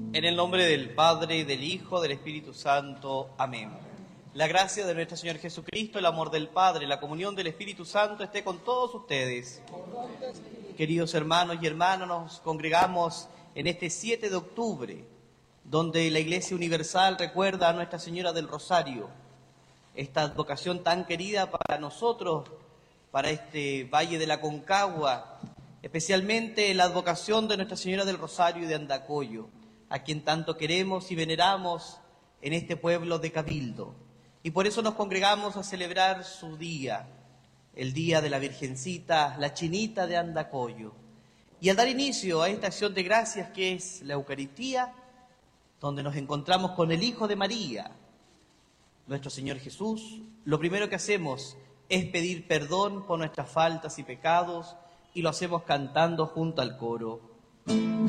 En el nombre del Padre, del Hijo, del Espíritu Santo. Amén. La gracia de nuestro Señor Jesucristo, el amor del Padre, la comunión del Espíritu Santo esté con todos ustedes. Queridos hermanos y hermanas, nos congregamos en este 7 de octubre, donde la Iglesia Universal recuerda a Nuestra Señora del Rosario, esta advocación tan querida para nosotros, para este Valle de la Aconcagua, especialmente la advocación de Nuestra Señora del Rosario y de Andacollo, a quien tanto queremos y veneramos en este pueblo de Cabildo. Y por eso nos congregamos a celebrar su día, el día de la Virgencita, la Chinita de Andacollo. Y al dar inicio a esta acción de gracias que es la Eucaristía, donde nos encontramos con el Hijo de María, nuestro Señor Jesús, lo primero que hacemos es pedir perdón por nuestras faltas y pecados, y lo hacemos cantando junto al coro.